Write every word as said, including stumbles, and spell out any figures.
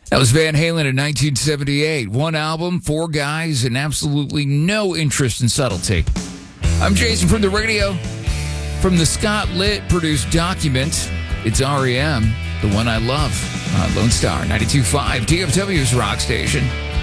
That was Van Halen in nineteen seventy-eight. One album, four guys, and absolutely no interest in subtlety. I'm Jason from the radio. From the Scott Litt produced document, it's R E M, The One I Love, on Lone Star ninety-two point five, D F W's rock station.